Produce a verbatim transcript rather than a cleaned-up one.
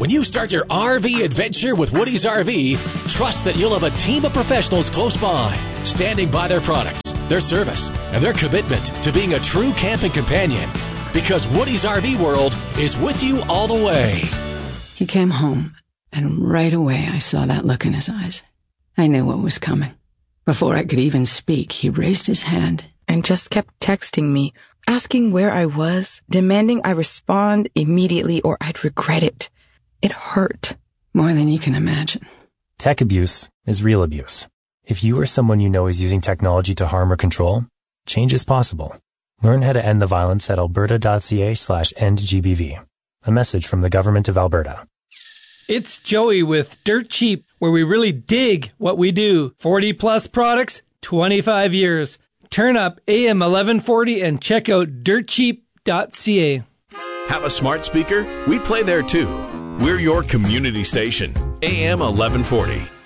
When you start your R V adventure with Woody's R V, trust that you'll have a team of professionals close by, standing by their products, their service, and their commitment to being a true camping companion. Because Woody's R V World is with you all the way. He came home, and right away I saw that look in his eyes. I knew what was coming. Before I could even speak, he raised his hand and just kept texting me, asking where I was, demanding I respond immediately or I'd regret it. It hurt. More than you can imagine. Tech abuse is real abuse. If you or someone you know is using technology to harm or control, change is possible. Learn how to end the violence at alberta.ca slash endgbv. A message from the Government of Alberta. It's Joey with Dirt Cheap, where we really dig what we do. forty plus products, twenty-five years. Turn up A M eleven forty and check out dirt cheap dot c a. Have a smart speaker? We play there too. We're your community station, A M eleven forty.